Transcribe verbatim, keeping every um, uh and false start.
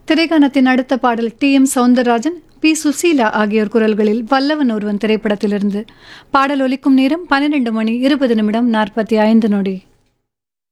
திரைக்கானத்தின் அடுத்த பாடல் D M Soundararajan, B Susheela ஆகியோர் குரல்களில் வல்லவன் ஒருவன் திரைப்படத்திலிருந்து. பாடல் ஒலிக்கும் நேரம் பன்னிரண்டு மணி இருபது நிமிடம் நாற்பத்தி ஐந்து நொடி.